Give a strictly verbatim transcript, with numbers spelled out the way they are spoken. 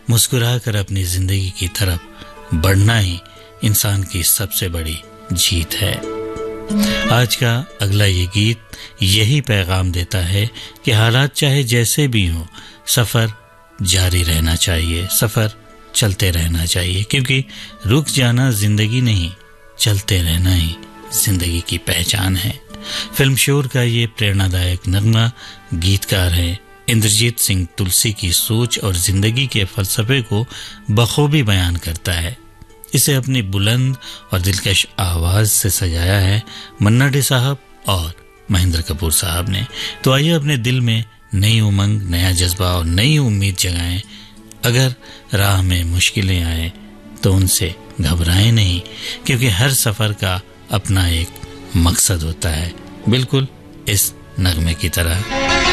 मुस्कुराकर अपनी जिंदगी की तरफ बढ़ना ही इंसान की सबसे बड़ी जीत है। आज का अगला ये गीत यही पैगाम देता है कि हालात चाहे जैसे भी हों, सफर जारी रहना चाहिए, सफर चलते रहना चाहिए, क्योंकि रुक जाना जिंदगी नहीं, चलते रहना ही जिंदगी की पहचान है। फिल्म शोर का ये प्रेरणादायक नगमा गीतकार है इंद्रजीत सिंह तुलसी की सोच और जिंदगी के फलसफे को बखूबी बयान करता है। इसे अपनी बुलंद और दिलकश आवाज से सजाया है मन्ना डे साहब और महेंद्र कपूर साहब ने। तो आइए अपने दिल में नई उमंग, नया जज्बा और नई उम्मीद जगाएं। अगर राह में मुश्किलें आए तो उनसे घबराएं नहीं, क्योंकि हर सफर का अपना एक मकसद होता है, बिल्कुल इस नगमे की तरह।